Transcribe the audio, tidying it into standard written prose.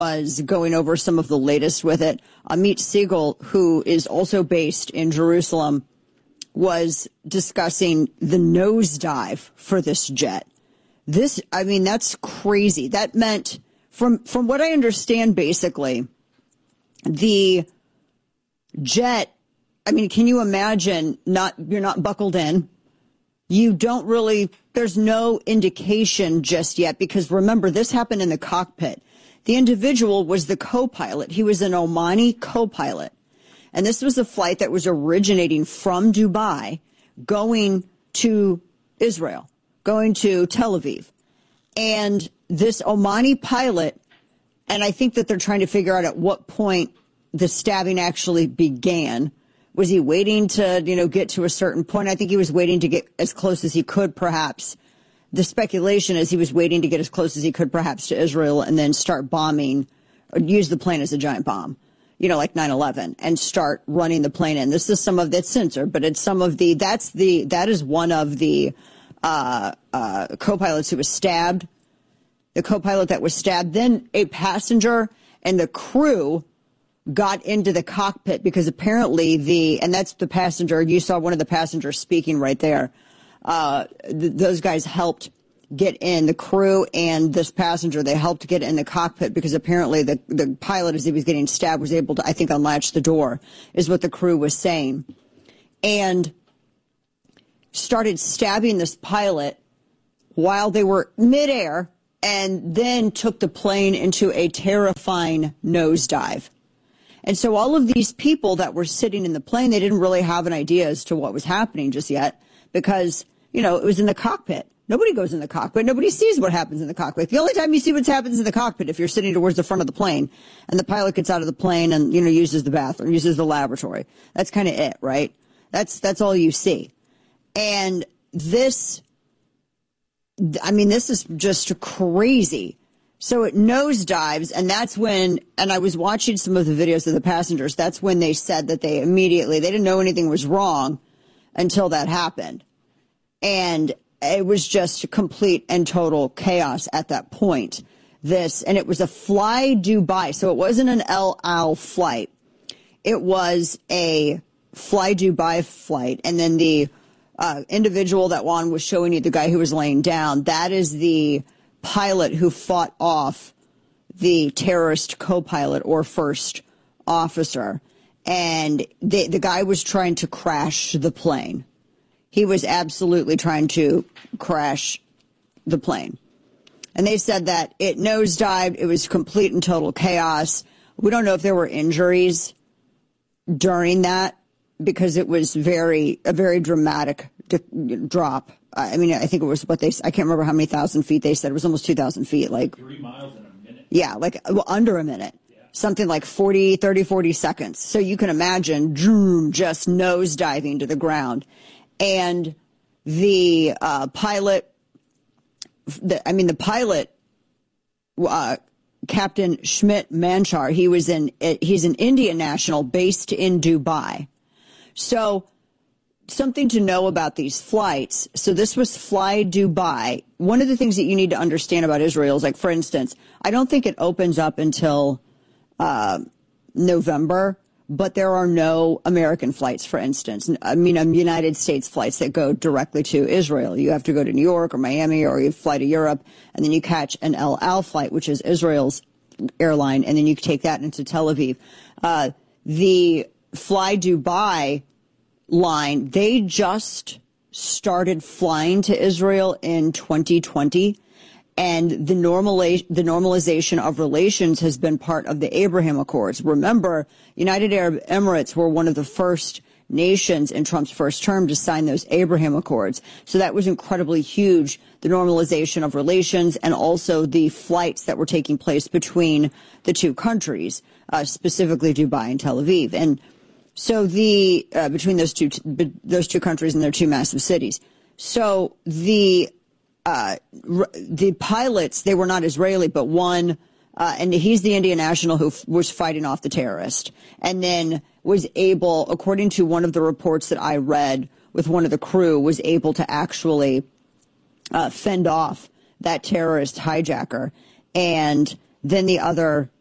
was going over some of the latest with it. Amit Siegel, who is also based in Jerusalem, was discussing the nosedive for this jet. That's crazy. That meant, from what I understand, basically, the jet, can you imagine you're not buckled in? You don't really, there's no indication just yet, because remember, this happened in the cockpit. The individual was the co-pilot. He was an Omani co-pilot. And this was a flight that was originating from Dubai, going to Israel, going to Tel Aviv. And this Omani pilot, and I think that they're trying to figure out at what point the stabbing actually began. Was he waiting to, get to a certain point? I think he was waiting to get as close as he could, perhaps. The speculation is he was waiting to get as close as he could, perhaps, to Israel, and then start bombing, or use the plane as a giant bomb, like 9/11, and start running the plane in. This is some of that's censored, but it's some of that is one of the co-pilots who was stabbed. The co-pilot that was stabbed, then a passenger and the crew got into the cockpit, because apparently and that's the passenger. You saw one of the passengers speaking right there. Those guys helped get in, the crew and this passenger, they helped get in the cockpit, because apparently the pilot, as he was getting stabbed, was able to, I think, unlatch the door, is what the crew was saying, and started stabbing this pilot while they were midair, and then took the plane into a terrifying nosedive. And so all of these people that were sitting in the plane, they didn't really have an idea as to what was happening just yet, because, it was in the cockpit. Nobody goes in the cockpit. Nobody sees what happens in the cockpit. The only time you see what happens in the cockpit, if you're sitting towards the front of the plane and the pilot gets out of the plane and, uses the bathroom, uses the lavatory. That's kind of it, right? That's all you see. And this is just crazy. So it nosedives, and that's when, and I was watching some of the videos of the passengers, that's when they said that they didn't know anything was wrong until that happened. And it was just complete and total chaos at that point. And it was a Fly Dubai, so it wasn't an El Al flight. It was a Fly Dubai flight, and then the individual that Juan was showing you, the guy who was laying down, that is the pilot who fought off the terrorist co-pilot or first officer. And the guy was trying to crash the plane. He was absolutely trying to crash the plane. And they said that it nosedived. It was complete and total chaos. We don't know if there were injuries during that, because it was a very dramatic drop. I think it was I can't remember how many thousand feet they said. It was almost 2,000 feet. Like 3 miles in a minute. Yeah, under a minute. Yeah. Something like 40 seconds. So you can imagine just nosediving to the ground. And the pilot, Captain Schmidt Manchar, he's an Indian national based in Dubai. So something to know about these flights. So this was Fly Dubai. One of the things that you need to understand about Israel is, for instance, I don't think it opens up until November, but there are no American flights, for instance. United States flights that go directly to Israel. You have to go to New York or Miami, or you fly to Europe, and then you catch an El Al flight, which is Israel's airline, and then you take that into Tel Aviv. The Fly Dubai line, they just started flying to Israel in 2020, and the normalization of relations has been part of the Abraham Accords. Remember, United Arab Emirates were one of the first nations in Trump's first term to sign those Abraham Accords. So that was incredibly huge, the normalization of relations, and also the flights that were taking place between the two countries, specifically Dubai and Tel Aviv. And so between those two countries and their two massive cities. So the pilots, they were not Israeli, but one, and he's the Indian national who was fighting off the terrorist, and then was able, according to one of the reports that I read with one of the crew, was able to actually fend off that terrorist hijacker. And then the other